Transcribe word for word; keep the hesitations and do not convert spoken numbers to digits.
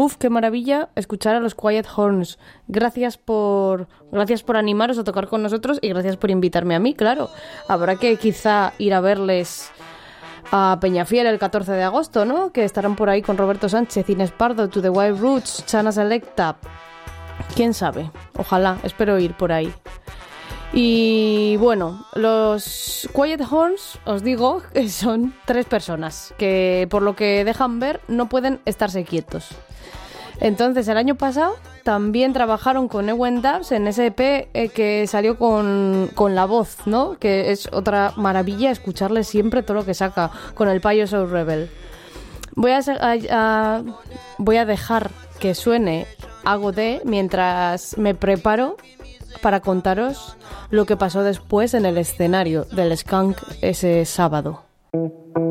Uf, qué maravilla escuchar a los Quiet Horns. Gracias por, gracias por animaros a tocar con nosotros y gracias por invitarme a mí, claro. Habrá que quizá ir a verles a Peñafiel el catorce de agosto, ¿no? Que estarán por ahí con Roberto Sánchez, Inés Pardo, To The Wild Roots, Chana Selecta. ¿Quién sabe? Ojalá, espero ir por ahí. Y bueno, los Quiet Horns, os digo, que son tres personas que por lo que dejan ver no pueden estarse quietos. Entonces el año pasado también trabajaron con Ewen Dubs en ese E P eh, que salió con, con La Voz, ¿no? Que es otra maravilla escucharle siempre todo lo que saca con el Payo Soul Rebel. Voy a, a, a, voy a dejar que suene algo de mientras me preparo para contaros lo que pasó después en el escenario del Skunk ese sábado.